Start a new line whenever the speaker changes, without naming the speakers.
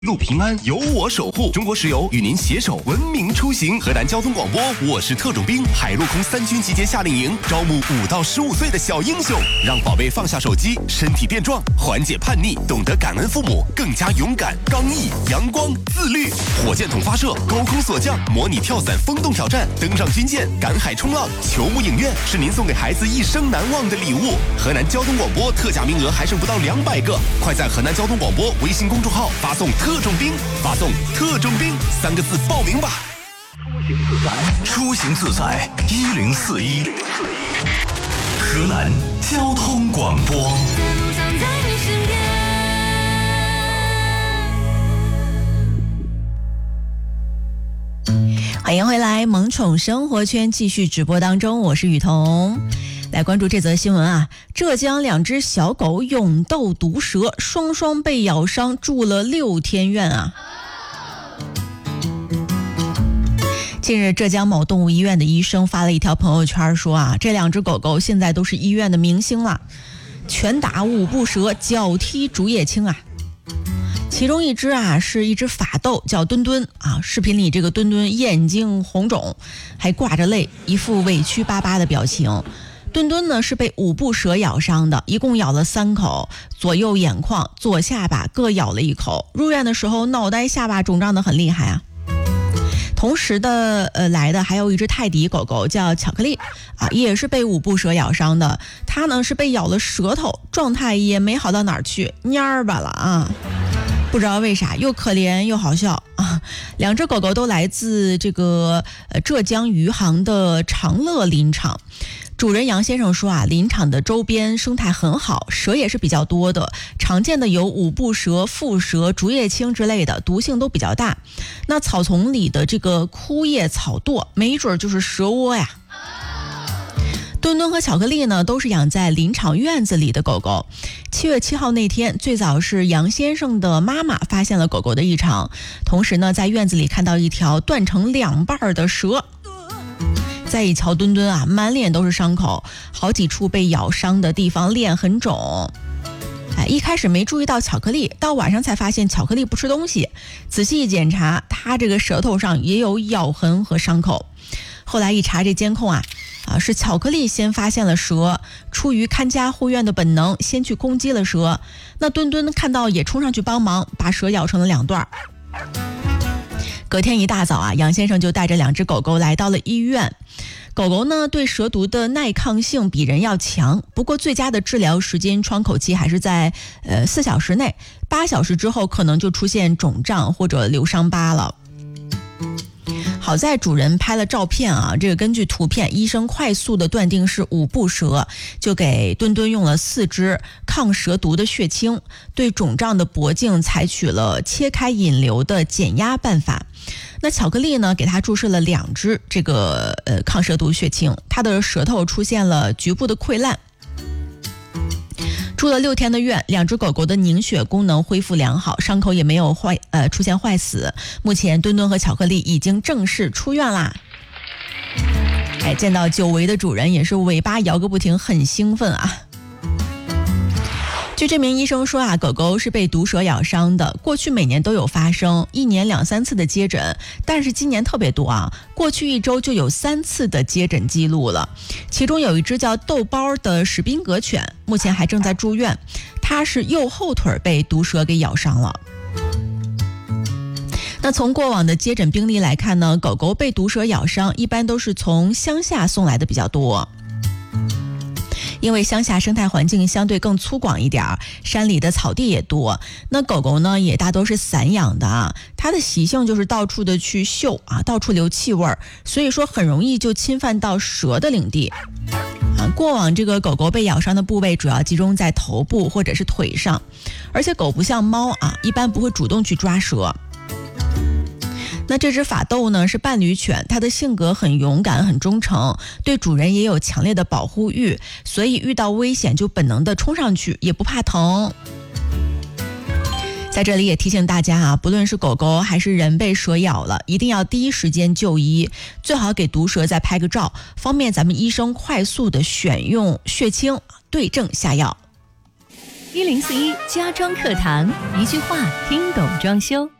路平安由我守护，中国石油与您携手文明出行。河南交通广播，我是特种兵，海陆空3军集结夏令营，招募5到15岁的小英雄，让宝贝放下手机，身体变壮，缓解叛逆，懂得感恩父母，更加勇敢、刚毅、阳光、自律。火箭筒发射，高空锁降，模拟跳伞风洞挑战，登上军舰，赶海冲浪，球幕影院是您送给孩子一生难忘的礼物。河南交通广播特价名额还剩不到200个，快在河南交通广播微信公众号发送特种兵，发送特种兵3个字报名吧。
出行自在1041，河南交通广播。
欢迎回来，萌宠生活圈继续直播当中，我是雨桐。来关注这则新闻啊！浙江2只小狗勇斗毒蛇，双双被咬伤，住了6天院啊！近日，浙江某动物医院的医生发了一条朋友圈说啊，这2只狗狗现在都是医院的明星了，拳打5步蛇，脚踢竹叶青啊！其中一只啊是一只法斗，叫墩墩啊。视频里这个墩墩眼睛红肿，还挂着泪，一副委屈巴巴的表情。墩墩呢是被5步蛇咬伤的，一共咬了3口，左右眼眶、左下巴各咬了1口。入院的时候，脑袋、下巴肿胀得很厉害啊。同时的来的还有一只泰迪狗狗，叫巧克力啊，也是被5步蛇咬伤的。它呢是被咬了舌头，状态也没好到哪儿去，蔫儿吧了啊。不知道为啥又可怜又好笑啊！2只狗狗都来自这个浙江余杭的长乐林场。主人杨先生说啊，林场的周边生态很好，蛇也是比较多的，常见的有5步蛇、蝮蛇、竹叶青之类的，毒性都比较大。那草丛里的这个枯叶草垛，没准就是蛇窝呀。墩墩和巧克力呢，都是养在林场院子里的狗狗。7月7号那天，最早是杨先生的妈妈发现了狗狗的异常，同时呢，在院子里看到一条断成2半的蛇。再一瞧墩墩啊，满脸都是伤口，好几处被咬伤的地方脸很肿。一开始没注意到巧克力，到晚上才发现巧克力不吃东西，仔细一检查，它这个舌头上也有咬痕和伤口。后来一查这监控啊，是巧克力先发现了蛇，出于看家护院的本能，先去攻击了蛇。那墩墩看到也冲上去帮忙，把蛇咬成了2段。隔天一大早啊，杨先生就带着2只狗狗来到了医院。狗狗呢对蛇毒的耐抗性比人要强，不过最佳的治疗时间窗口期还是在4小时内，8小时之后可能就出现肿胀或者留伤疤了。好在主人拍了照片啊，这个根据图片，医生快速的断定是5步蛇，就给墩墩用了4支抗蛇毒的血清，对肿胀的脖颈采取了切开引流的减压办法。那巧克力呢，给它注射了2支这个抗蛇毒血清，它的舌头出现了局部的溃烂。住了6天的院，2只狗狗的凝血功能恢复良好，伤口也没有出现坏死。目前墩墩和巧克力已经正式出院啦。见到久违的主人也是尾巴摇个不停，很兴奋啊。据这名医生说啊，狗狗是被毒蛇咬伤的，过去每年都有发生，1年2-3次的接诊，但是今年特别多啊，过去1周就有3次的接诊记录了。其中有一只叫豆包的史宾格犬，目前还正在住院，它是右后腿被毒蛇给咬伤了。那从过往的接诊病例来看呢，狗狗被毒蛇咬伤一般都是从乡下送来的比较多。因为乡下生态环境相对更粗犷一点，山里的草地也多，那狗狗呢也大都是散养的啊，它的习性就是到处的去嗅啊，到处留气味，所以说很容易就侵犯到蛇的领地啊。过往这个狗狗被咬伤的部位主要集中在头部或者是腿上，而且狗不像猫啊，一般不会主动去抓蛇。那这只法斗呢是伴侣犬，它的性格很勇敢很忠诚，对主人也有强烈的保护欲，所以遇到危险就本能的冲上去，也不怕疼。在这里也提醒大家啊，不论是狗狗还是人被蛇咬了，一定要第一时间就医，最好给毒蛇再拍个照，方便咱们医生快速的选用血清，对症下药。
1041家装课堂，一句话听懂装修。